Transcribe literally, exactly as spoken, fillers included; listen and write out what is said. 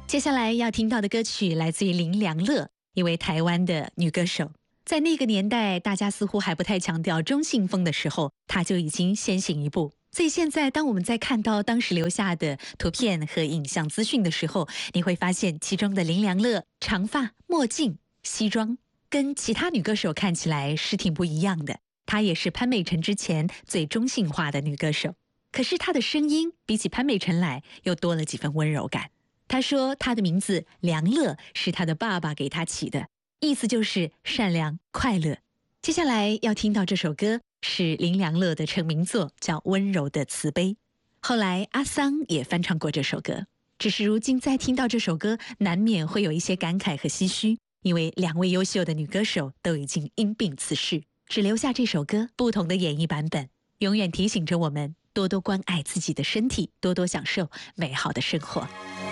接下来要听到的歌曲来自于林良乐，一位台湾的女歌手。在那个年代，大家似乎还不太强调中性风的时候，她就已经先行一步。所以现在，当我们在看到当时留下的图片和影像资讯的时候，你会发现其中的林良乐长发、墨镜、西装，跟其他女歌手看起来是挺不一样的。她也是潘美辰之前最中性化的女歌手，可是她的声音比起潘美辰来，又多了几分温柔感。她说她的名字良乐是她的爸爸给她起的，意思就是善良快乐。接下来要听到这首歌是林良乐的成名作，叫《温柔的慈悲》。后来阿桑也翻唱过这首歌，只是如今再听到这首歌，难免会有一些感慨和唏嘘，因为两位优秀的女歌手都已经因病辞世，只留下这首歌不同的演绎版本，永远提醒着我们多多关爱自己的身体，多多享受美好的生活。